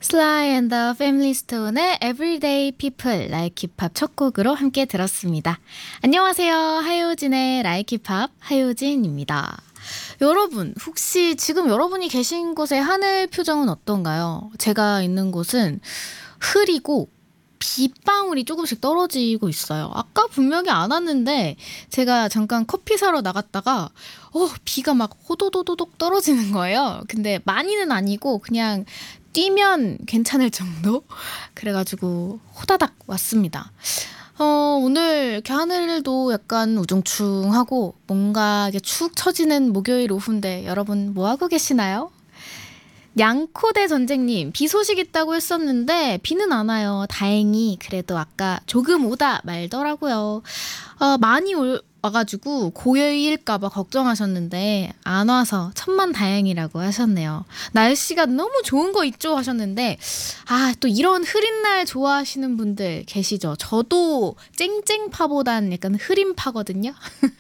Sly and the Family Stone의 Everyday People Like 힙합 첫 곡으로 함께 들었습니다. 안녕하세요. 하효진의 Like 힙합 하효진입니다. 여러분, 혹시 지금 여러분이 계신 곳의 하늘 표정은 어떤가요? 제가 있는 곳은 흐리고 빗방울이 조금씩 떨어지고 있어요. 아까 분명히 안 왔는데 제가 잠깐 커피 사러 나갔다가 비가 막 호도도도독 떨어지는 거예요. 근데 많이는 아니고 그냥 뛰면 괜찮을 정도? 그래가지고 호다닥 왔습니다. 오늘 이렇게 하늘도 약간 우중충하고 뭔가 이게 축 처지는 목요일 오후인데 여러분 뭐 하고 계시나요? 양코대 전쟁님, 비 소식 있다고 했었는데 비는 안 와요. 다행히 그래도 아까 조금 오다 말더라고요. 많이 와가지고 고열일까봐 걱정하셨는데 안 와서 천만다행이라고 하셨네요. 날씨가 너무 좋은 거 있죠 하셨는데 또 이런 흐린 날 좋아하시는 분들 계시죠? 저도 쨍쨍파보단 약간 흐린파거든요.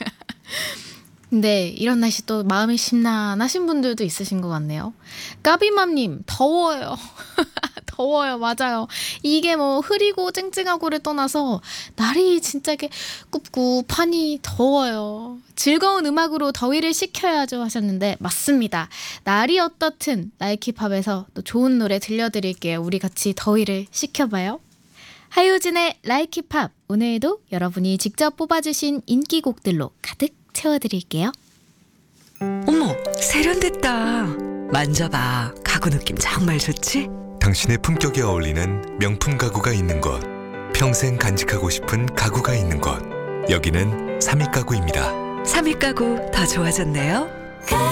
근데 이런 날씨 또 마음이 심란하신 분들도 있으신 것 같네요. 까비맘님, 더워요. 더워요. 맞아요. 이게 뭐 흐리고 쨍쨍하고를 떠나서 날이 진짜 이게 꿉꿉하니 더워요. 즐거운 음악으로 더위를 식혀야죠 하셨는데 맞습니다. 날이 어떻든 라이키팝에서 또 좋은 노래 들려드릴게요. 우리 같이 더위를 식혀봐요. 하효진의 라이키팝, 오늘도 여러분이 직접 뽑아주신 인기곡들로 가득 채워드릴게요. 어머, 세련됐다. 만져봐. 가구 느낌 정말 좋지? 당신의 품격에 어울리는 명품 가구가 있는 곳, 평생 간직하고 싶은 가구가 있는 곳, 여기는 삼익가구입니다. 삼익 가구 더 좋아졌네요.